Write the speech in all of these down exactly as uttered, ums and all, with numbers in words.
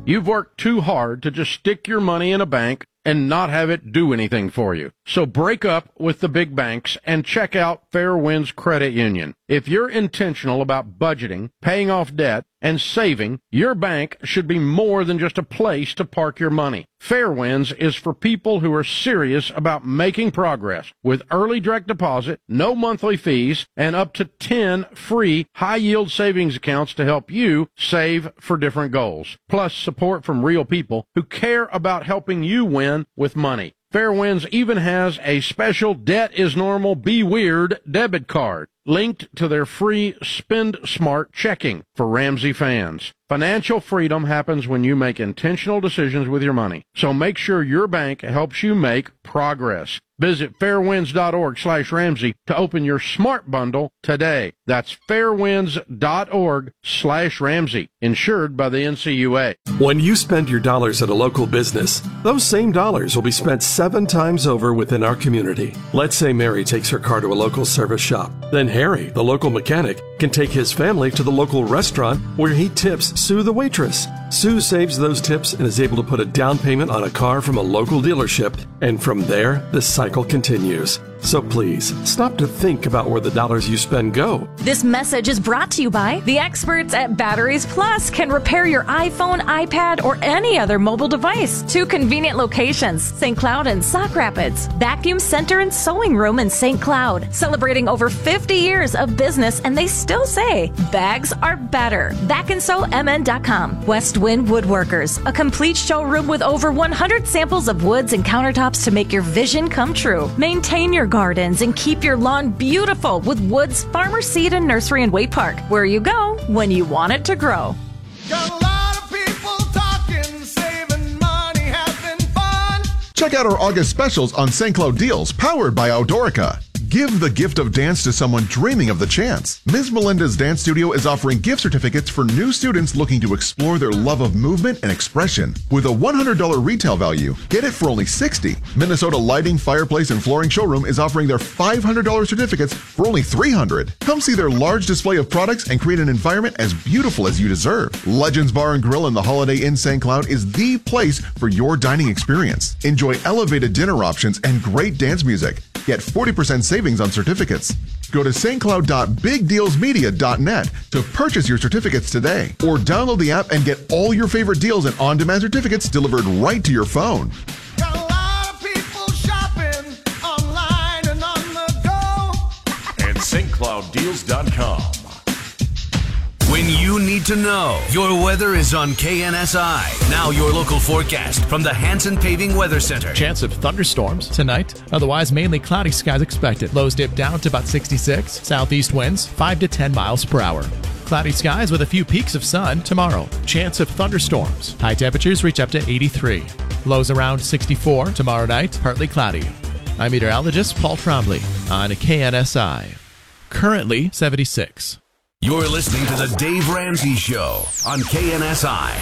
You've worked too hard to just stick your money in a bank and not have it do anything for you. So break up with the big banks and check out Fairwinds Credit Union. If you're intentional about budgeting, paying off debt, and saving, your bank should be more than just a place to park your money. Fairwinds is for people who are serious about making progress with early direct deposit, no monthly fees, and up to ten free high-yield savings accounts to help you save for different goals. Plus support from real people who care about helping you win with money. Fairwinds even has a special Debt is Normal, Be Weird debit card linked to their free Spend Smart checking for Ramsey fans. Financial freedom happens when you make intentional decisions with your money. So make sure your bank helps you make progress. Visit fairwinds.org slash Ramsey to open your smart bundle today. That's fairwinds.org slash Ramsey. Insured by the N C U A. When you spend your dollars at a local business, those same dollars will be spent seven times over within our community. Let's say Mary takes her car to a local service shop. Then Harry, the local mechanic, can take his family to the local restaurant where he tips Sue the waitress. Sue saves those tips and is able to put a down payment on a car from a local dealership. And from there, the cycle continues. So please, stop to think about where the dollars you spend go. This message is brought to you by the experts at Batteries Plus. Can repair your iPhone, iPad, or any other mobile device. Two convenient locations, Saint Cloud and Sauk Rapids. Vacuum Center and Sewing Room in Saint Cloud. Celebrating over fifty years of business, and they still say, bags are better. back and sew m n dot com. West Wind Woodworkers, a complete showroom with over one hundred samples of woods and countertops to make your vision come true. Maintain your gardens and keep your lawn beautiful with Woods Farmer Seed and Nursery in Waite Park, where you go when you want it to grow. Got a lot of people talking, saving money, having fun. Check out our August specials on Saint Cloud deals powered by Outdoorica. Give the gift of dance to someone dreaming of the chance. Miz Melinda's Dance Studio is offering gift certificates for new students looking to explore their love of movement and expression. With a one hundred dollars retail value, get it for only sixty dollars. Minnesota Lighting, Fireplace, and Flooring Showroom is offering their five hundred dollars certificates for only three hundred dollars. Come see their large display of products and create an environment as beautiful as you deserve. Legends Bar and Grill in the Holiday Inn Saint Cloud is the place for your dining experience. Enjoy elevated dinner options and great dance music. Get forty percent savings on certificates. Go to st cloud dot big deals media dot net to purchase your certificates today, or download the app and get all your favorite deals and on-demand certificates delivered right to your phone. Got a lot of people shopping online and on the go. And st cloud deals dot com. When you need to know, your weather is on K N S I. Now your local forecast from the Hanson Paving Weather Center. Chance of thunderstorms tonight. Otherwise, mainly cloudy skies expected. Lows dip down to about sixty-six. Southeast winds five to ten miles per hour. Cloudy skies with a few peaks of sun tomorrow. Chance of thunderstorms. High temperatures reach up to eighty-three. Lows around sixty-four. Tomorrow night, partly cloudy. I'm meteorologist Paul Trombley on K N S I. Currently seventy-six. You're listening to The Dave Ramsey Show on K N S I.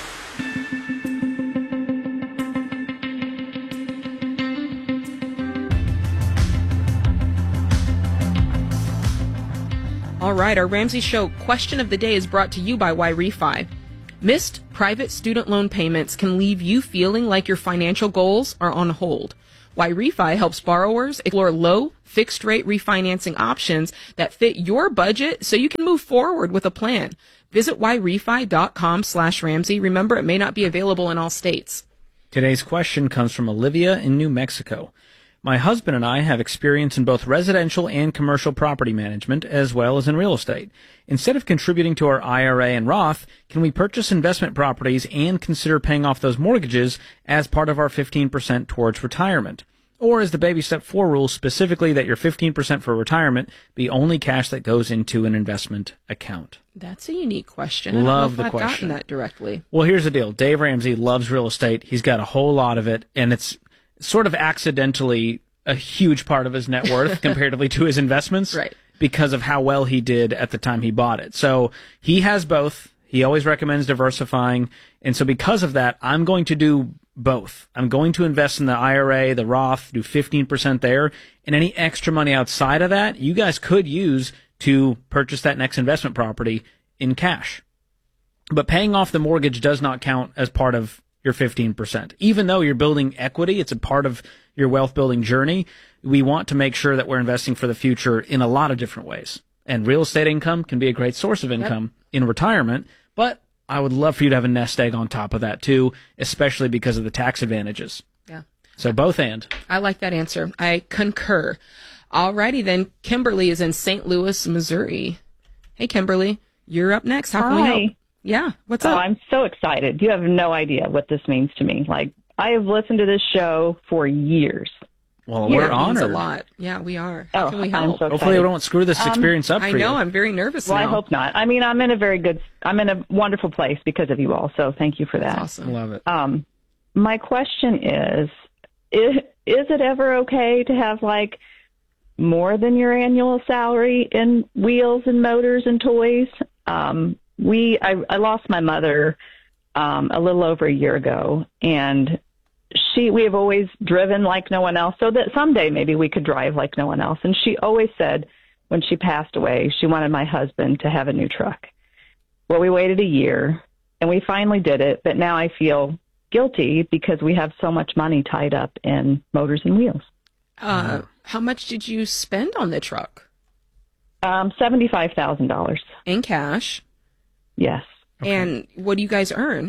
All right, our Ramsey Show question of the day is brought to you by YRefi. Missed private student loan payments can leave you feeling like your financial goals are on hold. YRefi helps borrowers explore low, fixed-rate refinancing options that fit your budget so you can move forward with a plan. Visit yrefi.com slash Ramsey. Remember, it may not be available in all states. Today's question comes from Olivia in New Mexico. My husband and I have experience in both residential and commercial property management, as well as in real estate. Instead of contributing to our I R A and Roth, can we purchase investment properties and consider paying off those mortgages as part of our fifteen percent towards retirement? Or is the baby step four rule specifically that your fifteen percent for retirement be only cash that goes into an investment account? That's a unique question. Love I don't know the if I've question. gotten that directly. Well, here's the deal. Dave Ramsey loves real estate. He's got a whole lot of it, and it's sort of accidentally a huge part of his net worth comparatively to his investments. Right. Because of how well he did at the time he bought it. So he has both. He always recommends diversifying. And so because of that, I'm going to do both. I'm going to invest in the I R A, the Roth, do fifteen percent there. And any extra money outside of that, you guys could use to purchase that next investment property in cash. But paying off the mortgage does not count as part of your fifteen percent. Even though you're building equity, it's a part of your wealth building journey. We want to make sure that we're investing for the future in a lot of different ways. And real estate income can be a great source of income yep. in retirement, but I would love for you to have a nest egg on top of that too, especially because of the tax advantages. Yeah. So both and. I like that answer. I concur. Alrighty then, Kimberly is in Saint Louis, Missouri. Hey, Kimberly, you're up next. How can Hi. we help? Yeah, what's oh, up? I'm so excited. You have no idea what this means to me. Like, I have listened to this show for years. Well, yeah, we're it means honored. a lot. Yeah, we are. How oh, can we I'm help? so Hopefully, we won't screw this Um, experience up for I you. know. I'm very nervous Well, now. I hope not. I mean, I'm in a very good, I'm in a wonderful place because of you all. So thank you for that. That's awesome. Love it. Um, my question is, is, is it ever okay to have like more than your annual salary in wheels and motors and toys? Um, we, I, I lost my mother, um, a little over a year ago, and she, we have always driven like no one else, so that someday maybe we could drive like no one else. And she always said when she passed away, she wanted my husband to have a new truck. Well, we waited a year and we finally did it, but now I feel guilty because we have so much money tied up in motors and wheels. Uh, how much did you spend on the truck? Um, seventy-five thousand dollars. In cash? Yes. Okay. And what do you guys earn?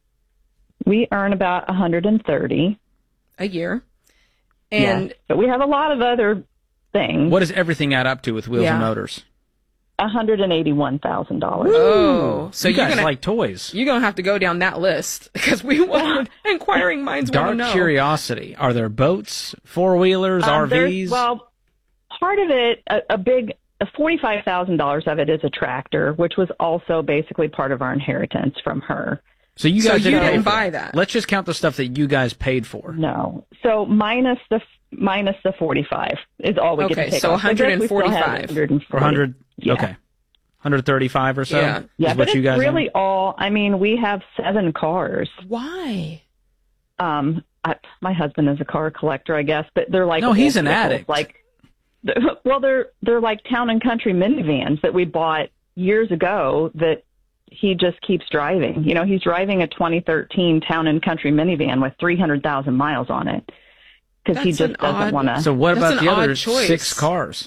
We earn about one hundred thirty a year. And yes, but we have a lot of other things. What does everything add up to with wheels Yeah. and motors? one hundred eighty-one thousand dollars. Oh, so you you're guys gonna, like toys. You're going to have to go down that list because we want inquiring minds want to Dark know. curiosity. Are there boats, four-wheelers, Um, R there's- Vs? Well, part of it, a, a big, forty-five thousand dollars of it is a tractor, which was also basically part of our inheritance from her. so you So guys you didn't, pay didn't for buy that. Let's just count the stuff that you guys paid for. No. So minus the minus the forty-five is all we get Okay, to take so off. I guess we still have one hundred forty-five. one hundred forty. Or one hundred? Yeah. Okay. one hundred thirty-five or so? Yeah. Is Yeah, what but you it's guys really own? all, I mean, we have seven cars. Why? Um, I, my husband is a car collector, I guess, but they're like No, he's old an vehicles, addict. Like, well, they're they're like town and country minivans that we bought years ago that he just keeps driving. You know, he's driving a twenty thirteen town and country minivan with three hundred thousand miles on it because he That's just an doesn't odd- want to. So what That's about an the other odd choice. six cars?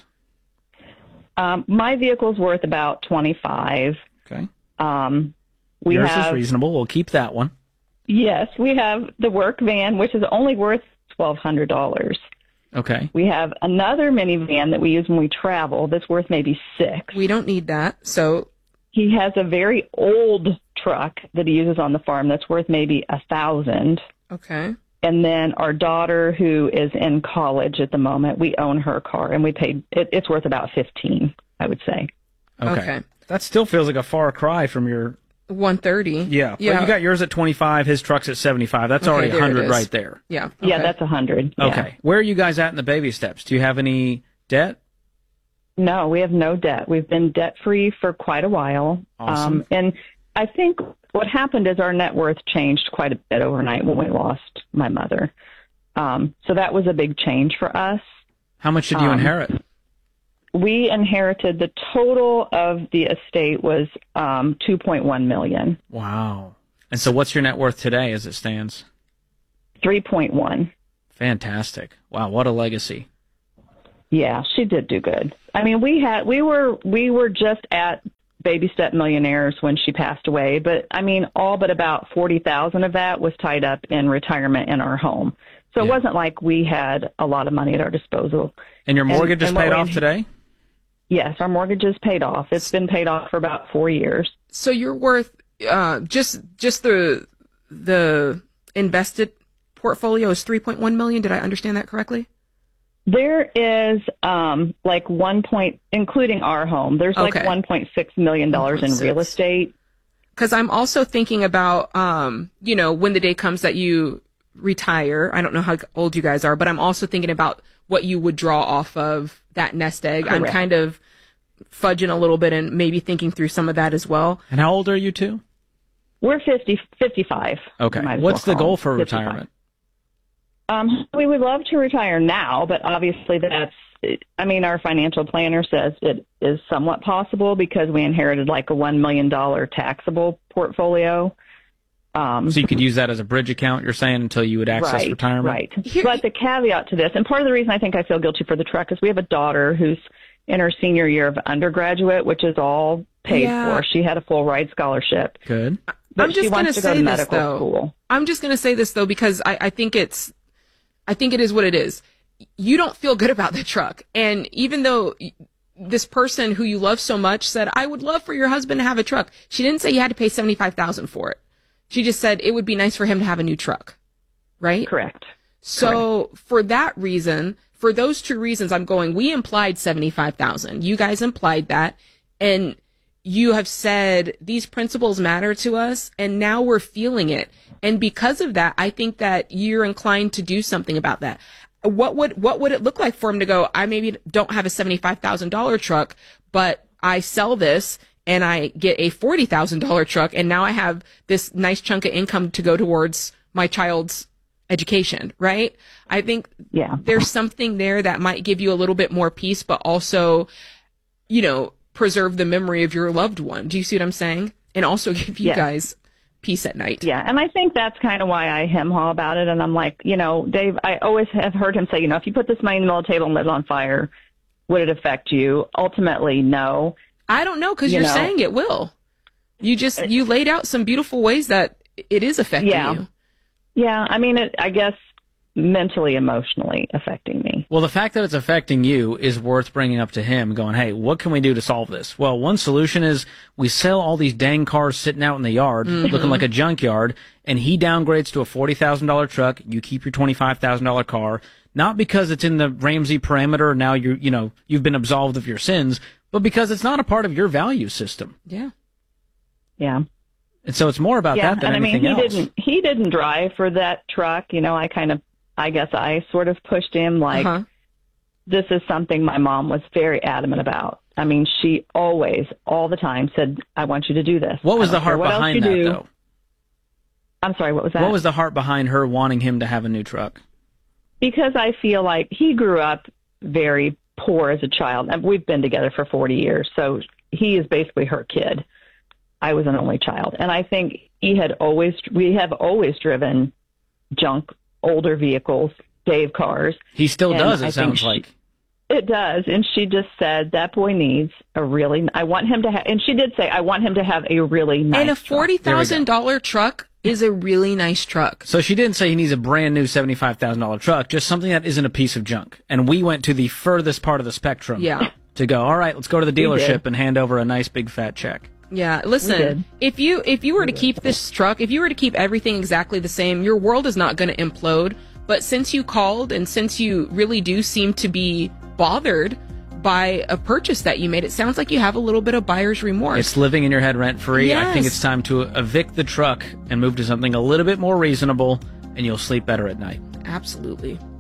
Um, my vehicle's worth about twenty-five. Okay. Um, we Yours have is reasonable. We'll keep that one. yes, we have the work van, which is only worth twelve hundred dollars. Okay. We have another minivan that we use when we travel that's worth maybe six. We don't need that. So He has a very old truck that he uses on the farm that's worth maybe a thousand. okay. And then our daughter, who is in college at the moment, we own her car, and we paid. It, it's worth about fifteen, I would say. Okay. Okay. That still feels like a far cry from your. one thirty. Yeah. Yeah. Well, you got yours at twenty-five. His truck's at seventy-five. That's Okay, already there it one hundred is. right there. Yeah. Yeah, okay. that's a hundred. Yeah. Okay. Where are you guys at in the baby steps? Do you have any debt? No, we have no debt. We've been debt free for quite a while. Awesome. Um, and I think what happened is our net worth changed quite a bit overnight when we lost my mother. Um, so that was a big change for us. How much did you Um, inherit? We inherited the total of the estate was um, two point one million. Wow. And so what's your net worth today as it stands? three point one. Fantastic. Wow, what a legacy. Yeah, she did do good. I mean, we had we were we were just at baby step millionaires when she passed away, but I mean, all but about forty thousand of that was tied up in retirement in our home. So it Yeah. wasn't like we had a lot of money at our disposal. And your mortgage is and what paid we- off today? Yes, our mortgage is paid off. It's been paid off for about four years. So you're worth uh, just just the the invested portfolio is three point one million. Did I understand that correctly? There is um, like one point, including our home. There's like Okay. one point six million dollars in real estate. Because I'm also thinking about, um, you know, when the day comes that you retire. I don't know how old you guys are, but I'm also thinking about what you would draw off of that nest egg. I'm Correct. kind of fudging a little bit and maybe thinking through some of that as well. And how old are you two? We're fifty, fifty-five. Okay. Might as What's well the call goal it for fifty-five. retirement? Um, we would love to retire now, but obviously that's I mean, our financial planner says it is somewhat possible because we inherited like a one million dollars taxable portfolio. Um, so you could use that as a bridge account, you're saying, until you would access right, retirement? Right. But the caveat to this, and part of the reason I think I feel guilty for the truck is we have a daughter who's in her senior year of undergraduate, which is all paid Yeah. for. She had a full ride scholarship. Good. But I'm just she going to wants to go say to this, medical though. school. I'm just going to say this, though, because I, I think it's, I think it is what it is. You don't feel good about the truck. And even though this person who you love so much said, I would love for your husband to have a truck, she didn't say you had to pay seventy-five thousand dollars for it. She just said it would be nice for him to have a new truck. Right? Correct. So for that reason, for those two reasons, I'm going, we implied seventy-five thousand dollars. You guys implied that. And you have said these principles matter to us, and now we're feeling it. And because of that, I think that you're inclined to do something about that. What would what would it look like for him to go, I maybe don't have a seventy-five thousand dollars truck, but I sell this and I get a forty thousand dollars truck, and now I have this nice chunk of income to go towards my child's education, right? I think yeah. there's something there that might give you a little bit more peace, but also, you know, preserve the memory of your loved one. Do you see what I'm saying? And also give you Yes. guys peace at night. Yeah, and I think that's kind of why I hem-haw about it. And I'm like, you know, Dave, I always have heard him say, you know, if you put this money in the middle of the table and lit it on fire, would it affect you? Ultimately, no. I don't know, because You you're know. saying it will. You just, you laid out some beautiful ways that it is affecting Yeah. you. Yeah, I mean, it, I guess mentally, emotionally affecting me. Well, the fact that it's affecting you is worth bringing up to him, going, hey, what can we do to solve this? Well, one solution is we sell all these dang cars sitting out in the yard, Mhm. looking like a junkyard, and he downgrades to a forty thousand dollars truck. You keep your twenty-five thousand dollars car, not because it's in the Ramsey parameter, now you you know, you've been absolved of your sins, but because it's not a part of your value system. Yeah. Yeah. And so it's more about yeah, that than and I mean, anything he else. didn't. He didn't drive for that truck. You know, I kind of, I guess, I sort of pushed him. Like, Uh-huh. this is something my mom was very adamant about. I mean, she always, all the time, said, "I want you to do this." What was I the don't care heart what else behind you that, do. though? I'm sorry. What was that? What was the heart behind her wanting him to have a new truck? Because I feel like he grew up very poor as a child. And we've been together for forty years, so he is basically her kid. I was an only child. And I think he had always, we have always driven junk, older vehicles, Dave cars. He still And does, I it think sounds she- like. It does. And she just said, that boy needs a really, I want him to have, and she did say, I want him to have a really nice And a truck." forty thousand dollars truck is a really nice truck. So she didn't say he needs a brand new seventy-five thousand dollars truck, just something that isn't a piece of junk. And we went to the furthest part of the spectrum Yeah. to go, all right, let's go to the We dealership did. and hand over a nice big fat check. Yeah, We listen, did. if you if you were to keep this truck, if you were to keep everything exactly the same, your world is not going to implode. But since you called and since you really do seem to be bothered by a purchase that you made, it sounds like you have a little bit of buyer's remorse. It's living in your head rent free. I think Yes. it's time to evict the truck and move to something a little bit more reasonable, and you'll sleep better at night. Absolutely.